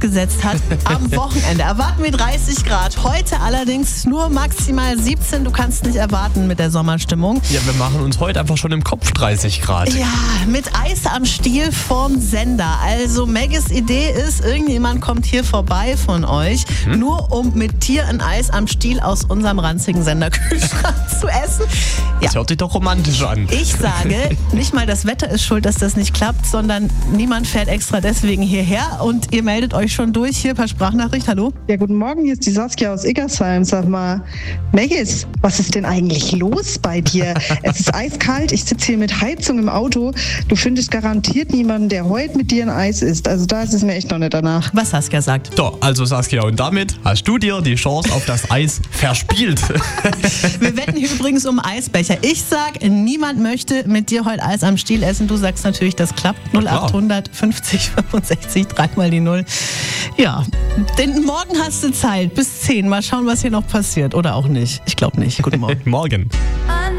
gesetzt hat am Wochenende. Erwarten wir 30 Grad. Heute allerdings nur maximal 17. Du kannst nicht erwarten mit der Sommerstimmung. Ja, wir machen uns heute einfach schon im Kopf 30 Grad. Ja, mit Eis am Stiel vom Sender. Also Maggies Idee ist, irgendjemand kommt hier vorbei von euch, nur um mit dir ein Eis am Stiel aus unserem ranzigen Senderkühlschrank zu essen. Ja. Das hört sich doch romantisch an. Ich sage, nicht mal das Wetter ist schuld, dass das nicht klappt, sondern niemand fährt extra deswegen hierher und ihr meldet euch schon durch hier per Sprachnachricht. Hallo? Ja, guten Morgen, hier ist die Saskia aus Iggersheim. Sag mal, Maggis, was ist denn eigentlich los bei dir? Es ist eiskalt, ich sitze hier mit Heizung im Auto. Du findest garantiert niemanden, der heute mit dir ein Eis isst. Also da ist es mir echt noch nicht danach. Was Saskia sagt. So, also Saskia, und damit hast du dir die Chance auf das Eis verspielt. Wir wetten hier übrigens um Eisbecher. Ich sag, niemand möchte mit dir heute Eis am Stiel essen. Du sagst natürlich, das klappt. 0800 50 65 3 mal die 0. Ja, denn morgen hast du Zeit bis 10. Mal schauen, was hier noch passiert. Oder auch nicht. Ich glaube nicht. Guten Morgen. Morgen.